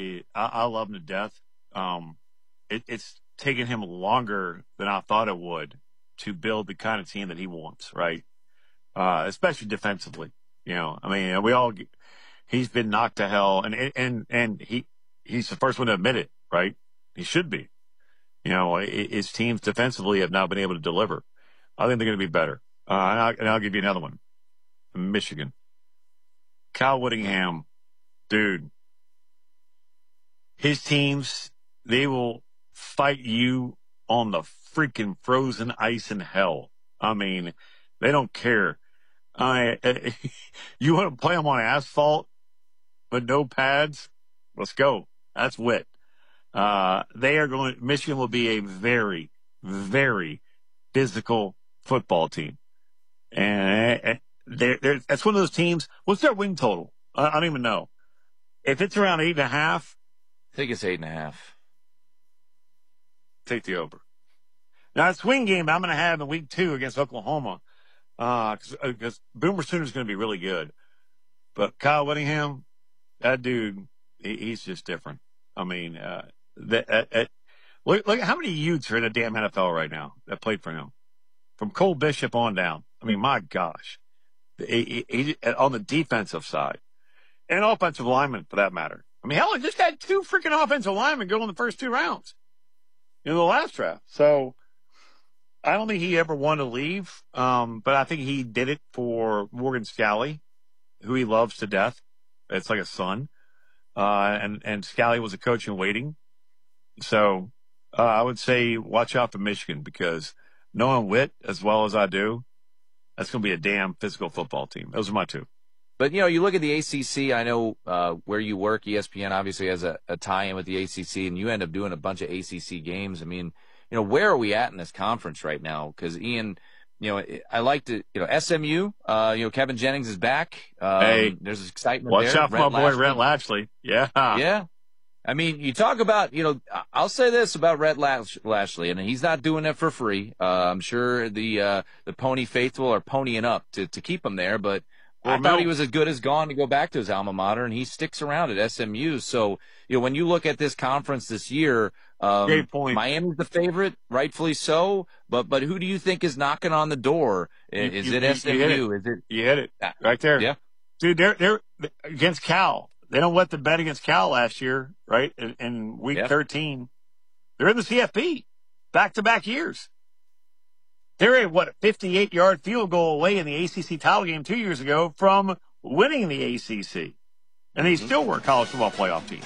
I love him to death. It's taken him longer than I thought it would to build the kind of team that he wants, right? Especially defensively. I mean, he's been knocked to hell, and he's the first one to admit it, right? He should be. His teams defensively have not been able to deliver. I think they're going to be better. And I'll give you another one. Michigan. Kyle Whittingham, dude. His teams, they will fight you on the freaking frozen ice in hell. I mean, they don't care. You want to play them on asphalt with no pads? Let's go. That's wit. Michigan will be a very, very physical football team. And that's one of those teams. What's their win total? I don't even know. If it's around 8.5. I think it's 8.5. Take the over. Now, a swing game I'm going to have in week 2 against Oklahoma. Because Boomer Sooner's going to be really good. But Kyle Whittingham, that dude, he's just different. I mean, look how many Utes are in the damn NFL right now that played for him. From Cole Bishop on down. I mean, my gosh. He on the defensive side. And offensive lineman, for that matter. I mean, hell, I just had 2 freaking offensive linemen go in the first 2 rounds in the last draft. So I don't think he ever wanted to leave, but I think he did it for Morgan Scalley, who he loves to death. It's like a son. And Scalley was a coach in waiting. So I would say watch out for Michigan, because knowing Witt as well as I do, that's going to be a damn physical football team. Those are my 2. But, you look at the ACC, I know where you work, ESPN obviously has a tie-in with the ACC, and you end up doing a bunch of ACC games. I mean, where are we at in this conference right now? Because, Ian, I like to, SMU, Kevin Jennings is back. Hey, there's excitement watch there. Watch out for my boy, Rhett Lashley. Yeah. Yeah. I mean, you talk about, I'll say this about Rhett Lashley, and he's not doing it for free. I'm sure the Pony faithful are ponying up to keep him there, but I thought he was as good as gone to go back to his alma mater, and he sticks around at SMU. So, when you look at this conference this year, great point. Miami's the favorite, rightfully so, but who do you think is knocking on the door? Is it SMU? You hit it right there. Yeah. Dude, they're against Cal. They don't let them bet against Cal last year, right? In week 13. They're in the CFP back-to-back years. They're a 58-yard field goal away in the ACC title game 2 years ago from winning the ACC. And they still were a college football playoff team.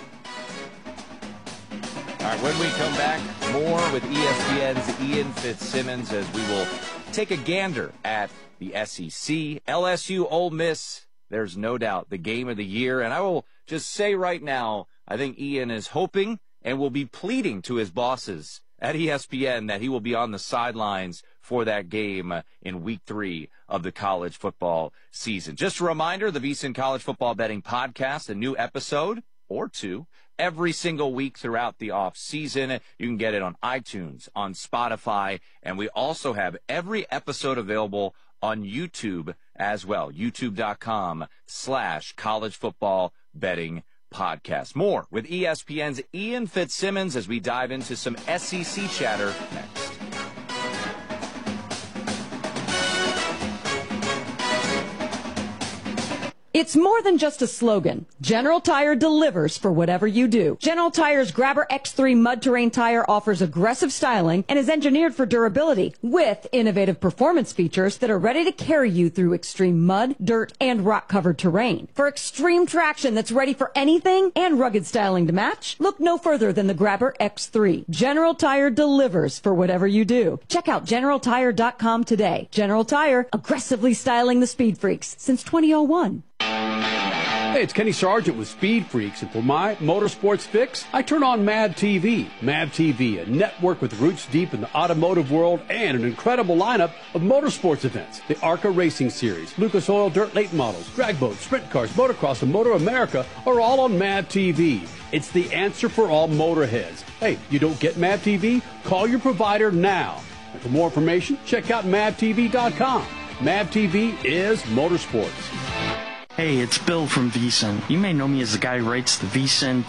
All right, when we come back, more with ESPN's Ian Fitzsimmons as we will take a gander at the SEC, LSU, Ole Miss. There's no doubt the game of the year. And I will just say right now, I think Ian is hoping and will be pleading to his bosses at ESPN that he will be on the sidelines for that game in week 3 of the college football season. Just a reminder, the VSiN College Football Betting Podcast, a new episode or 2 every single week throughout the off season. You can get it on iTunes, on Spotify, and we also have every episode available on YouTube as well. YouTube.com/college football betting podcast. More with ESPN's Ian Fitzsimmons as we dive into some SEC chatter next. It's more than just a slogan. General Tire delivers for whatever you do. General Tire's Grabber X3 mud terrain tire offers aggressive styling and is engineered for durability with innovative performance features that are ready to carry you through extreme mud, dirt, and rock-covered terrain. For extreme traction that's ready for anything and rugged styling to match, look no further than the Grabber X3. General Tire delivers for whatever you do. Check out GeneralTire.com today. General Tire, aggressively styling the speed freaks since 2001. Hey, it's Kenny Sargent with Speed Freaks, and for my motorsports fix, I turn on MAV TV. MAV TV, a network with roots deep in the automotive world and an incredible lineup of motorsports events. The ARCA Racing Series, Lucas Oil Dirt Late Models, drag boats, sprint cars, motocross, and Motor America are all on MAV TV. It's the answer for all motorheads. Hey, you don't get MAV TV? Call your provider now. And for more information, check out MAVTV.com. MAV TV is motorsports. Hey, it's Bill from VSiN. You may know me as the guy who writes the VSiN